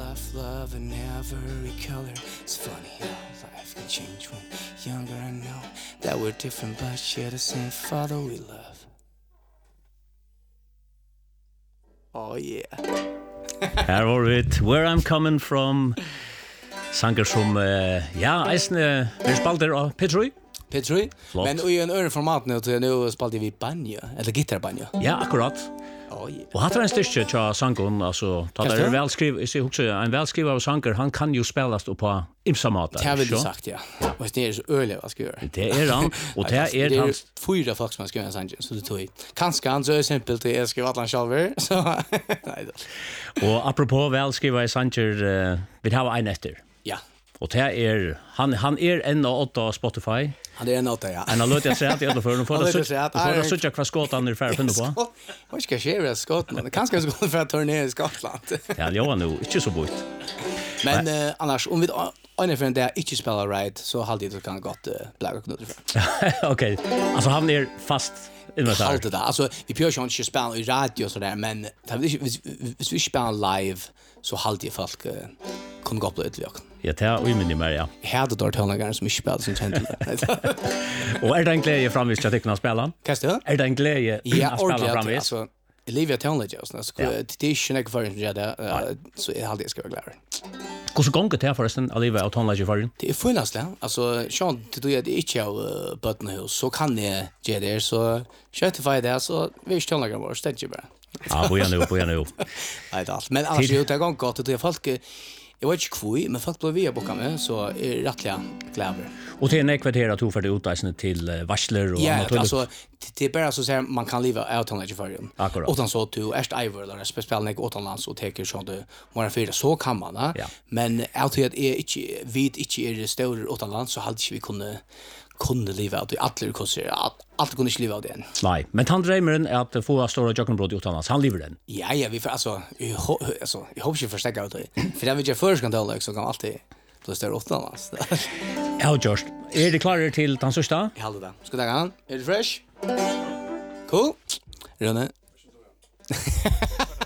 tough love in every color. It's funny how life can change when younger. I know that we're different but share the same Father we love. Oh yeah. Her var det Where I'm Coming From. Sanger som, eisne, vi spalter av Petroi. Petroi, Flott. men i en øre format nu spalte vi banjo, eller gitarbanjo. Ja, akkurat. Oh yeah. Og hatt var en styrke til sangen, altså, ta det er velskriv, jeg husker, en velskriv av sanger, han kan jo spelast på imsa matar. Det har vi sagt, ja. Og det er så øyelig hva skal gjøre. Det er han, og det er hans... Det er 4 folk som har skrevet en sang, så det tog jeg. Kanskje han så er simpelt til jeg skriver alle sjalver, så... Nei da. Og apropos velskriva i sanger, vi har en etter. Ja. Og det er, han er en av 8 Spotify. Han er en 8, ja. Han har løtt jeg seg at jeg hadde før, du får det suttja hva skåtan er ferdig å finne på. Jeg vet ikke hva skjer i Skottland. Kanskje jeg skulle for å turnere i Skottland. Ja, det var nog ikke så bort. Men annars, om vi ungefär det inte spelar right, så halvtid så kan gott bläga knutter för. Okej, alltså han är fast inventar. Halvtid det. Alltså, vi pjör ju inte spela i radio och sådär, men hvis vi spelar live, så halvtid folk kan gå på det ytterligare. Ja, det är minimär, ja. Jag hade dårt hörnagaren som inte spelar som kände det. Och är det en glädje framvis att teckna spela? Kasst det? Är det en glädje att spela framvis? Alltså, Olivia Tonley så det är inte något för en det så är alltid ska vara glad. Hur så gångt det förresten Olivia Tonley för? Det är fullast det. Alltså Sean det är inte av Buttonhills så kan det ge det så certify det så vi ska lägga vår stäcke bara. Ja, på nu. Nej då. Men annars är det gångt gott att folk jag vet inte kvui, men folk blev via boka med så är rättliga glädje. Och till en kvarter att för det utreisande till varsler och annat. Ja, alltså det är bara så säger man kan leva utomlands i förrän. Utan så du är Ivor eller speciellt när utomlands och tar så det måste fyra så kan man. Ja. Men alltid att är inte vid inte är det stora utomlands så hade vi kunde leva ut i alla kurser allt kunde inte leva av den. Nej, men han drömmer att få stora jockenbrott utomlands. Han lever den. Ja, vi får alltså jag hoppas ju förstärka ut det. För det vill jag förskandal så kan alltid plus där utomlands. Ja, just. Är det klart till den sista? Jag håller det. Ska det gå? Är det fresh? Cool. Rune.